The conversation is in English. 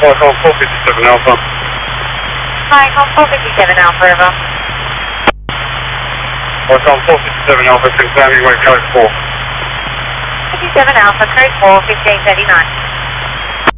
Call 457 Alpha. Hi, call 457 Alpha, River. Call 457 Alpha, confirming way code 4. 57 Alpha, code 4, 1539.